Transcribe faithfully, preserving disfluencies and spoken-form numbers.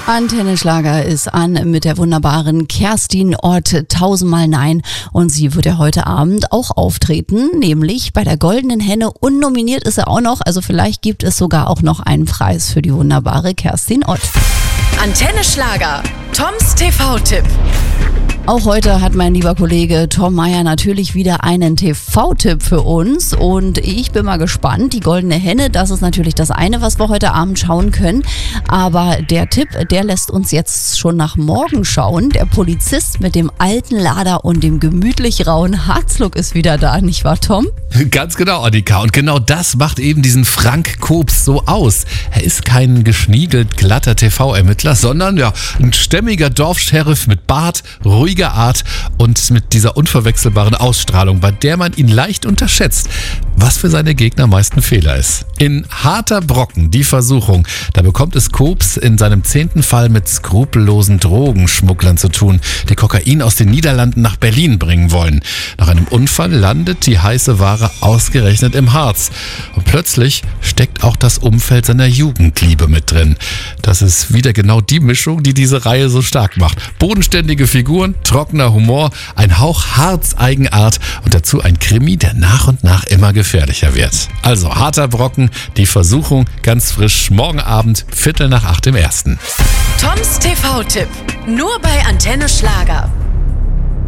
Antenne Schlager ist an mit der wunderbaren Kerstin Ott, tausendmal nein. Und sie wird ja heute Abend auch auftreten, nämlich bei der Goldenen Henne. Und nominiert ist er auch noch, also vielleicht gibt es sogar auch noch einen Preis für die wunderbare Kerstin Ott. Antenne Schlager, Toms T V-Tipp. Auch heute hat mein lieber Kollege Tom Meyer natürlich wieder einen T V-Tipp für uns und ich bin mal gespannt. Die Goldene Henne, das ist natürlich das eine, was wir heute Abend schauen können, aber der Tipp, der lässt uns jetzt schon nach morgen schauen. Der Polizist mit dem alten Lader und dem gemütlich rauen Harzlook ist wieder da, nicht wahr, Tom? Ganz genau, Annika. Und genau das macht eben diesen Frank Kobs so aus. Er ist kein geschniegelt glatter T V-Ermittler, sondern ja, ein stämmiger Dorfsheriff mit Bart, ruhiger Art und mit dieser unverwechselbaren Ausstrahlung, bei der man ihn leicht unterschätzt, was für seine Gegner meist ein Fehler ist. In Harter Brocken, die Versuchung, da bekommt es Kobs in seinem zehnten Fall mit skrupellosen Drogenschmugglern zu tun, die Kokain aus den Niederlanden nach Berlin bringen wollen. Nach einem Unfall landet die heiße Ware ausgerechnet im Harz. Und plötzlich steckt auch das Umfeld seiner Jugendliebe mit drin. Das ist wieder genau die Mischung, die diese Reihe so stark macht. Bodenständige Figuren, trockener Humor, ein Hauch Harz-Eigenart und dazu ein Krimi, der nach und nach immer gefährlicher wird. Also Harter Brocken, die Versuchung, ganz frisch, morgen Abend, Viertel nach acht im Ersten. Toms T V-Tipp, nur bei Antenne Schlager.